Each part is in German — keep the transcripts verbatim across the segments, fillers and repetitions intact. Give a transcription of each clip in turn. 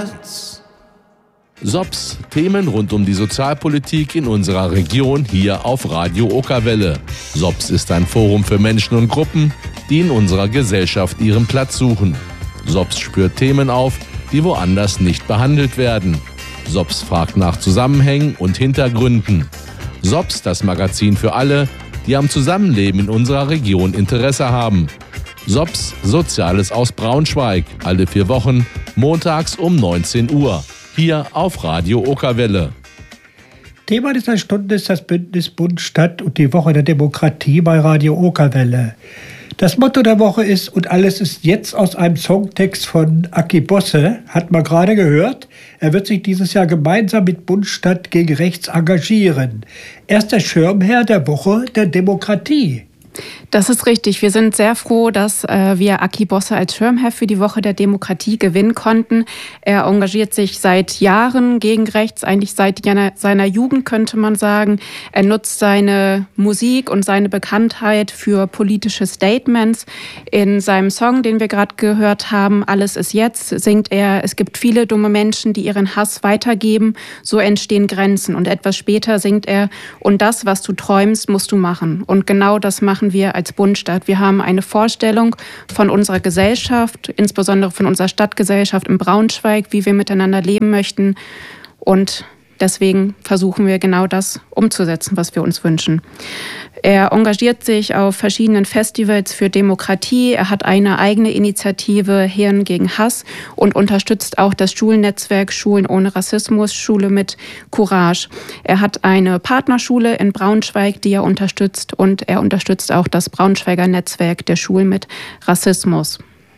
Netz. S O P S, Themen rund um die Sozialpolitik in unserer Region hier auf Radio Okerwelle. S O P S ist ein Forum für Menschen und Gruppen, die in unserer Gesellschaft ihren Platz suchen. S O P S spürt Themen auf, die woanders nicht behandelt werden. S O P S fragt nach Zusammenhängen und Hintergründen. S O P S, das Magazin für alle, die am Zusammenleben in unserer Region Interesse haben. S O P S, Soziales aus Braunschweig, alle vier Wochen, montags um neunzehn Uhr. Hier auf Radio Okerwelle. Thema dieser Stunde ist das Bündnis Bund, Stadt und die Woche der Demokratie bei Radio Okerwelle. Das Motto der Woche ist "Und alles ist jetzt" aus einem Songtext von Aki Bosse, hat man gerade gehört. Er wird sich dieses Jahr gemeinsam mit Bund, Stadt gegen Rechts engagieren. Er ist der Schirmherr der Woche der Demokratie. Das ist richtig. Wir sind sehr froh, dass äh, wir Aki Bosse als Schirmherr für die Woche der Demokratie gewinnen konnten. Er engagiert sich seit Jahren gegen rechts, eigentlich seit seiner, seiner Jugend, könnte man sagen. Er nutzt seine Musik und seine Bekanntheit für politische Statements. In seinem Song, den wir gerade gehört haben, "Alles ist jetzt", singt er: "Es gibt viele dumme Menschen, die ihren Hass weitergeben. So entstehen Grenzen." Und etwas später singt er: "Und das, was du träumst, musst du machen." Und genau das machen wir als Bund, Stadt. Wir haben eine Vorstellung von unserer Gesellschaft, insbesondere von unserer Stadtgesellschaft in Braunschweig, wie wir miteinander leben möchten. Und deswegen versuchen wir genau das umzusetzen, was wir uns wünschen. Er engagiert sich auf verschiedenen Festivals für Demokratie. Er hat eine eigene Initiative Hirn gegen Hass und unterstützt auch das Schulnetzwerk Schulen ohne Rassismus, Schule mit Courage. Er hat eine Partnerschule in Braunschweig, die er unterstützt, und er unterstützt auch das Braunschweiger Netzwerk der Schulen mit Rassismus.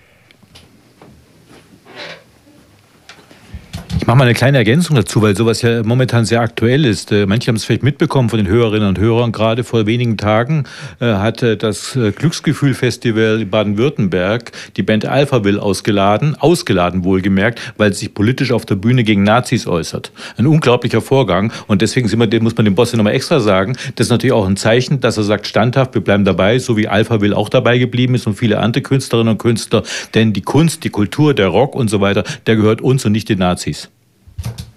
Ich mache mal eine kleine Ergänzung dazu, weil sowas ja momentan sehr aktuell ist. Manche haben es vielleicht mitbekommen von den Hörerinnen und Hörern. Gerade vor wenigen Tagen äh, hatte das Glücksgefühl-Festival in Baden-Württemberg die Band Alphaville ausgeladen, ausgeladen wohlgemerkt, weil sie sich politisch auf der Bühne gegen Nazis äußert. Ein unglaublicher Vorgang, und deswegen sind wir, muss man dem Boss ja nochmal extra sagen, das ist natürlich auch ein Zeichen, dass er sagt, standhaft, wir bleiben dabei, so wie Alphaville auch dabei geblieben ist und viele andere Künstlerinnen und Künstler. Denn die Kunst, die Kultur, der Rock und so weiter, der gehört uns und nicht den Nazis.